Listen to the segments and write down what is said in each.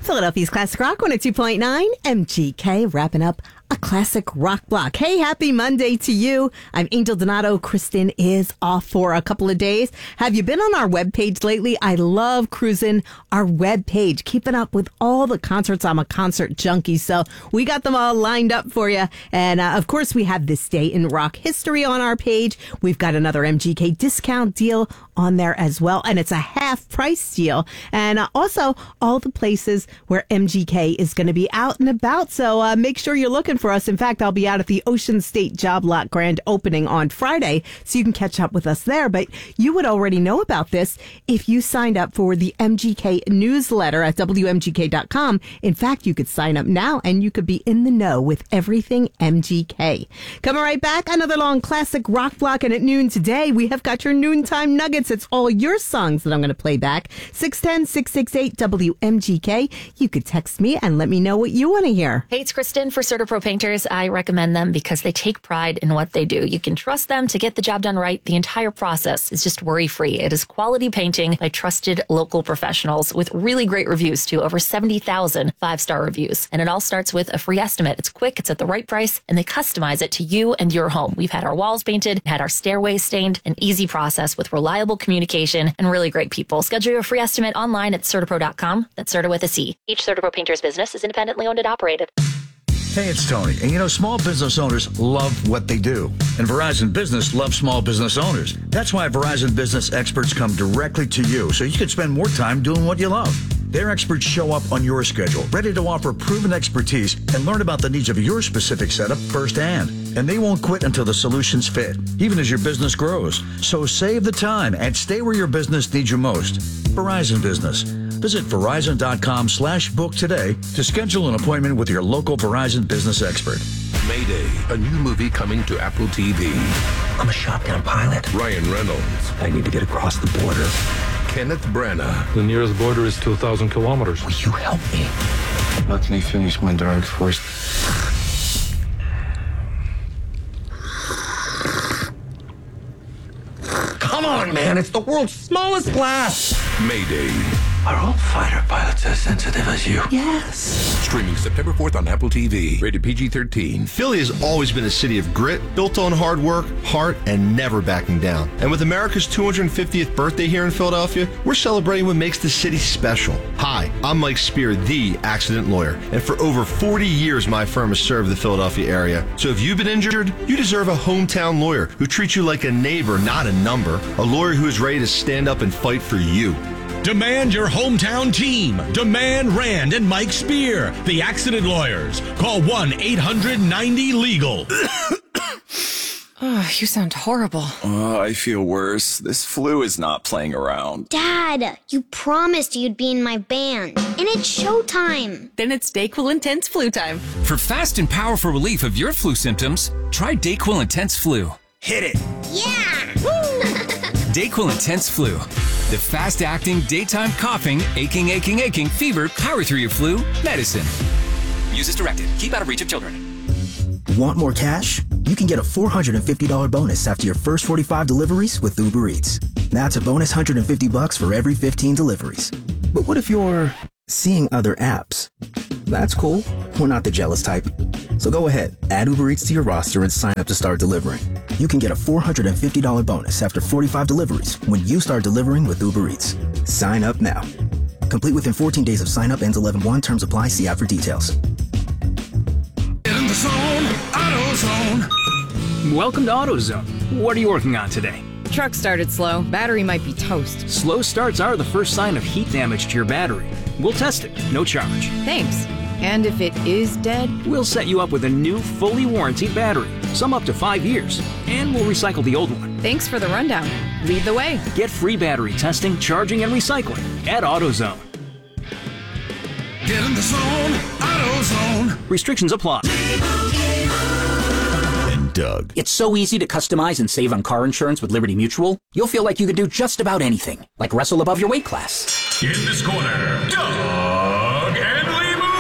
Philadelphia's Classic Rock 102.9, MGK, wrapping up a classic rock block. Hey, happy Monday to you. I'm Angel Donato. Kristen is off for a couple of days. Have you been on our webpage lately? I love cruising our webpage, keeping up with all the concerts. I'm a concert junkie, so we got them all lined up for you. And of course, we have This Day in Rock History on our page. We've got another MGK discount deal on there as well, and it's a half price deal. And also all the places where MGK is going to be out and about. So make sure you're looking for us. In fact, I'll be out at the Ocean State Job Lot grand opening on Friday, so you can catch up with us there. But you would already know about this if you signed up for the MGK newsletter at WMGK.com. In fact, you could sign up now and you could be in the know with everything MGK. Coming right back, another long classic rock block, and at noon today, we have got your noontime nuggets. It's all your songs that I'm going to play back. 610-668-WMGK. You could text me and let me know what you want to hear. Hey, it's Kristen for CertaPro Painters. I recommend them because they take pride in what they do. You can trust them to get the job done right. The entire process is just worry-free. It is quality painting by trusted local professionals with really great reviews too. Over 70,000 five-star reviews. And it all starts with a free estimate. It's quick, it's at the right price, and they customize it to you and your home. We've had our walls painted, had our stairways stained, an easy process with reliable communication and really great people. Schedule your free estimate online at CertaPro.com. That's Certa with a C. Each CertaPro Painters business is independently owned and operated. Hey, it's Tony. And you know, small business owners love what they do. And Verizon Business loves small business owners. That's why Verizon Business experts come directly to you, so you can spend more time doing what you love. Their experts show up on your schedule, ready to offer proven expertise and learn about the needs of your specific setup firsthand. And they won't quit until the solutions fit, even as your business grows. So save the time and stay where your business needs you most. Verizon Business. Visit Verizon.com/book today to schedule an appointment with your local Verizon business expert. Mayday, a new movie coming to Apple TV. I'm a shotgun pilot. Ryan Reynolds. I need to get across the border. Kenneth Branagh. The nearest border is 2,000 kilometers. Will you help me? Let me finish my drink first. Come on, man. It's the world's smallest glass. Mayday. Are all fighter pilots as sensitive as you? Yes. Streaming September 4th on Apple TV. Rated PG-13. Philly has always been a city of grit, built on hard work, heart, and never backing down. And with America's 250th birthday here in Philadelphia, we're celebrating what makes the city special. Hi, I'm Mike Spear, the accident lawyer. And for over 40 years, my firm has served the Philadelphia area. So if you've been injured, you deserve a hometown lawyer who treats you like a neighbor, not a number. A lawyer who is ready to stand up and fight for you. Demand your hometown team. Demand Rand and Mike Spear, the accident lawyers. Call 1-800-90-LEGAL. Oh, you sound horrible. I feel worse. This flu is not playing around. Dad, you promised you'd be in my band. And it's showtime. Then it's DayQuil Intense Flu time. For fast and powerful relief of your flu symptoms, try DayQuil Intense Flu. Hit it. Yeah! DayQuil Intense Flu. The fast-acting, daytime coughing, aching, fever, power through your flu medicine. Use as directed. Keep out of reach of children. Want more cash? You can get a $450 bonus after your first 45 deliveries with Uber Eats. That's a bonus $150 for every 15 deliveries. But what if you're seeing other apps? That's cool. We're not the jealous type. So go ahead, add Uber Eats to your roster and sign up to start delivering. You can get a $450 bonus after 45 deliveries when you start delivering with Uber Eats. Sign up now. Complete within 14 days of sign up. Ends 11/1. Terms apply. See app for details. In the zone, AutoZone. Welcome to AutoZone. What are you working on today? Truck started slow. Battery might be toast. Slow starts are the first sign of heat damage to your battery. We'll test it, no charge. Thanks. And if it is dead? We'll set you up with a new, fully warranted battery, some up to 5 years, and we'll recycle the old one. Thanks for the rundown. Lead the way. Get free battery testing, charging, and recycling at AutoZone. Get in the zone, AutoZone. Restrictions apply. And Doug. It's so easy to customize and save on car insurance with Liberty Mutual. You'll feel like you could do just about anything, like wrestle above your weight class. In this corner, Doug and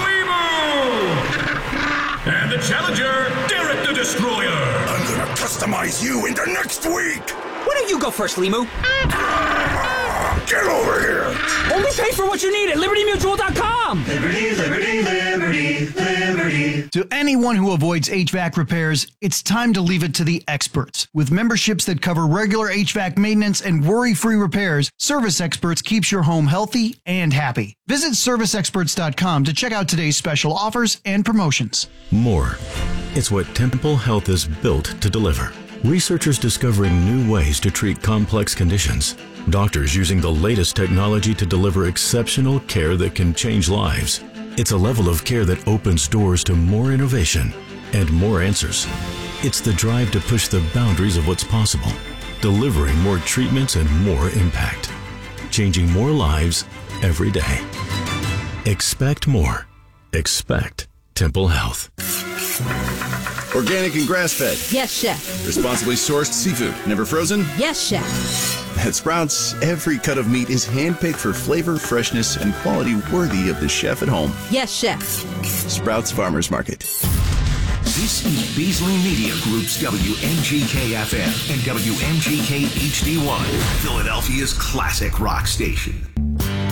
and the challenger, Derek the Destroyer. I'm gonna customize you into next week. Why don't you go first, Limu? Get over here! Only pay for what you need at LibertyMutual.com. Liberty, liberty, liberty, liberty. To anyone who avoids HVAC repairs, it's time to leave it to the experts. With memberships that cover regular HVAC maintenance and worry-free repairs, Service Experts keeps your home healthy and happy. Visit ServiceExperts.com to check out today's special offers and promotions. More. It's what Temple Health is built to deliver. Researchers discovering new ways to treat complex conditions. Doctors using the latest technology to deliver exceptional care that can change lives. It's a level of care that opens doors to more innovation and more answers. It's the drive to push the boundaries of what's possible, delivering more treatments and more impact, changing more lives every day. Expect more. Expect Temple Health. Organic and grass-fed. Yes, chef. Responsibly sourced seafood, never frozen. Yes, chef. At Sprouts, every cut of meat is handpicked for flavor, freshness, and quality worthy of the chef at home. Yes, chef. Sprouts Farmers Market. This is Beasley Media Group's WMGK-FM and WMGK HD1, Philadelphia's classic rock station.